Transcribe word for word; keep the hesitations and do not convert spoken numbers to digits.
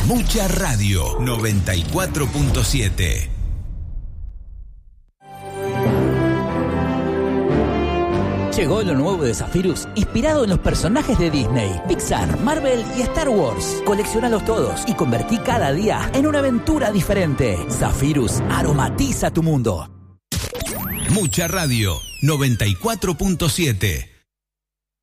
Mucha Radio noventa y cuatro punto siete. Llegó lo nuevo de Zephyrus, inspirado en los personajes de Disney, Pixar, Marvel y Star Wars. Coleccionalos todos y convertí cada día en una aventura diferente. Zephyrus aromatiza tu mundo. Mucha Radio noventa y cuatro punto siete.